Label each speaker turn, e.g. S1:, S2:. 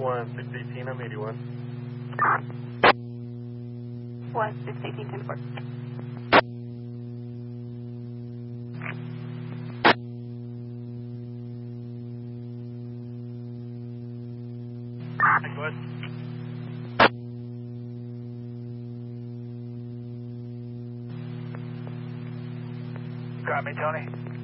S1: 1, 618, I'm 81.
S2: 1, 618, 10 4.
S1: Go ahead.
S3: Got me, Tony.